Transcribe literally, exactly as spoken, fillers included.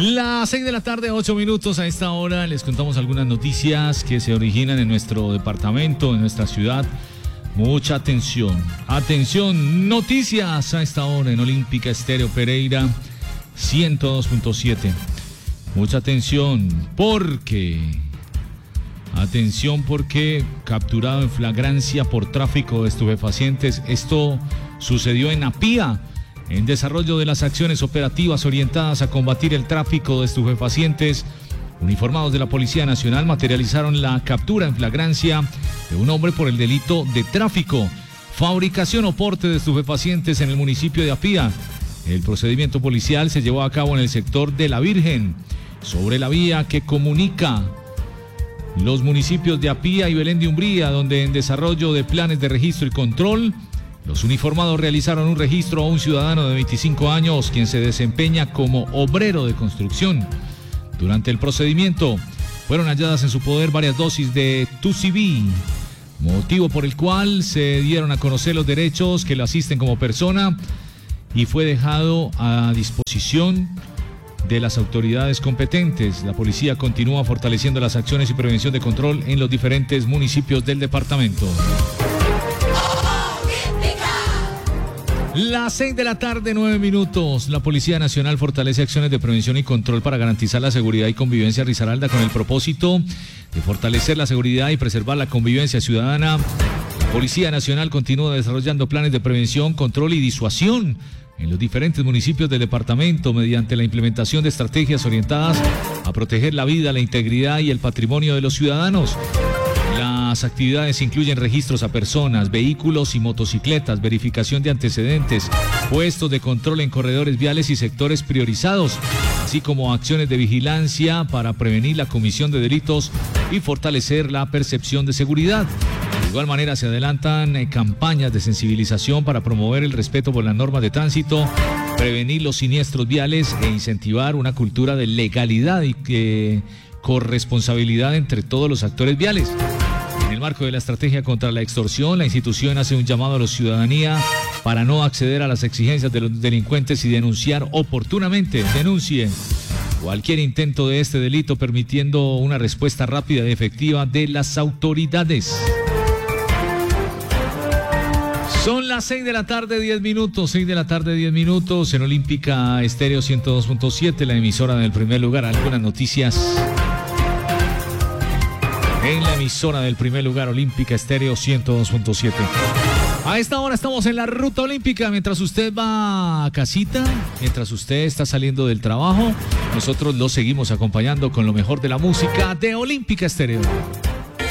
Las seis de la tarde, ocho minutos. A esta hora les contamos algunas noticias que se originan en nuestro departamento, en nuestra ciudad. Mucha atención, atención, noticias a esta hora en Olímpica Estéreo Pereira ciento dos punto siete. Mucha atención porque, atención porque capturado en flagrancia por tráfico de estupefacientes. Esto sucedió en Apía, en desarrollo de las acciones operativas orientadas a combatir el tráfico de estupefacientes. Uniformados de la Policía Nacional materializaron la captura en flagrancia de un hombre por el delito de tráfico, fabricación o porte de estupefacientes en el municipio de Apía. El procedimiento policial se llevó a cabo en el sector de La Virgen, sobre la vía que comunica los municipios de Apía y Belén de Umbría, donde en desarrollo de planes de registro y control, los uniformados realizaron un registro a un ciudadano de veinticinco años, quien se desempeña como obrero de construcción. Durante el procedimiento fueron halladas en su poder varias dosis de Tusibi, motivo por el cual se dieron a conocer los derechos que lo asisten como persona y fue dejado a disposición de las autoridades competentes. La policía continúa fortaleciendo las acciones y prevención de control en los diferentes municipios del departamento. Las seis de la tarde, nueve minutos. La Policía Nacional fortalece acciones de prevención y control para garantizar la seguridad y convivencia en Risaralda con el propósito de fortalecer la seguridad y preservar la convivencia ciudadana. La Policía Nacional continúa desarrollando planes de prevención, control y disuasión en los diferentes municipios del departamento mediante la implementación de estrategias orientadas a proteger la vida, la integridad y el patrimonio de los ciudadanos. Las actividades incluyen registros a personas, vehículos y motocicletas, verificación de antecedentes, puestos de control en corredores viales y sectores priorizados, así como acciones de vigilancia para prevenir la comisión de delitos y fortalecer la percepción de seguridad. De igual manera se adelantan eh, campañas de sensibilización para promover el respeto por las normas de tránsito, prevenir los siniestros viales e incentivar una cultura de legalidad y eh, corresponsabilidad entre todos los actores viales. En el marco de la estrategia contra la extorsión, la institución hace un llamado a la ciudadanía para no acceder a las exigencias de los delincuentes y denunciar oportunamente, denuncie cualquier intento de este delito, permitiendo una respuesta rápida y efectiva de las autoridades. Son las seis de la tarde, diez minutos, seis de la tarde, diez minutos, en Olímpica Estéreo ciento dos punto siete, la emisora del primer lugar. Algunas noticias en la emisora del primer lugar, Olímpica Estéreo ciento dos punto siete. A esta hora estamos en la ruta olímpica. Mientras usted va a casita, mientras usted está saliendo del trabajo, nosotros lo seguimos acompañando con lo mejor de la música de Olímpica Estéreo.